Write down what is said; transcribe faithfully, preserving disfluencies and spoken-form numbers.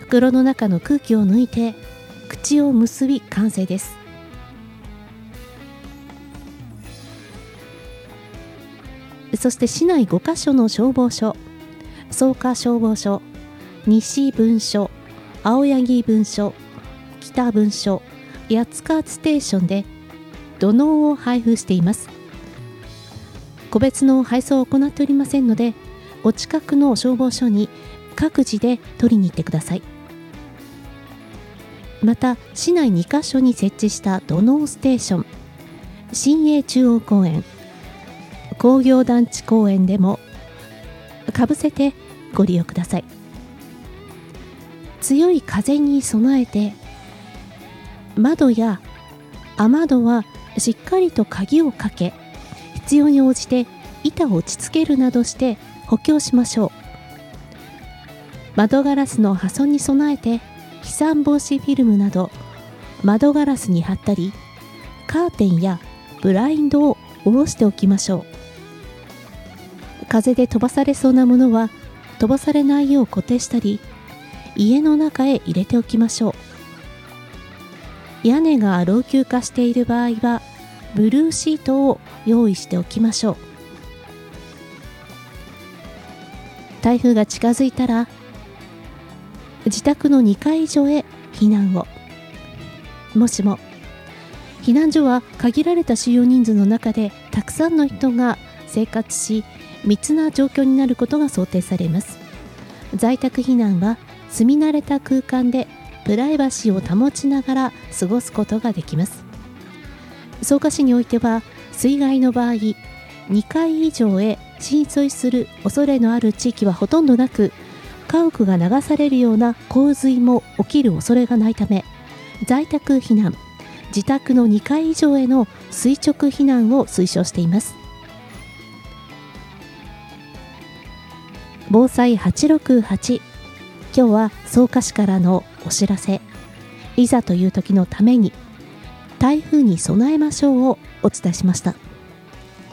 袋の中の空気を抜いて口を結び完成です。そして市内ごカ所の消防署、草加消防署、西分署、青柳分署、北分署、八塚ステーションで土のうを配布しています。個別の配送を行っておりませんので、お近くの消防署に各自で取りに行ってください。また市内にカ所に設置した土のうステーション、新栄中央公園、工業団地公園でもかぶせてご利用ください。強い風に備えて窓や雨戸はしっかりと鍵をかけ、必要に応じて板を打ち付けるなどして補強しましょう。窓ガラスの破損に備えて飛散防止フィルムなど窓ガラスに貼ったり、カーテンやブラインドを下ろしておきましょう。風で飛ばされそうなものは飛ばされないよう固定したり、家の中へ入れておきましょう。屋根が老朽化している場合はブルーシートを用意しておきましょう。台風が近づいたら自宅のにかい以上へ避難を。もしも避難所は限られた収容人数の中でたくさんの人が生活し、密な状況になることが想定されます。在宅避難は住み慣れた空間でプライバシーを保ちながら過ごすことができます。草加市においては水害の場合、にかい以上へ浸水する恐れのある地域はほとんどなく、家屋が流されるような洪水も起きる恐れがないため、在宅避難、自宅のにかい以上への垂直避難を推奨しています。防災はちろくはち、今日は草加市からのお知らせ、いざという時のために台風に備えましょうをお伝えしました。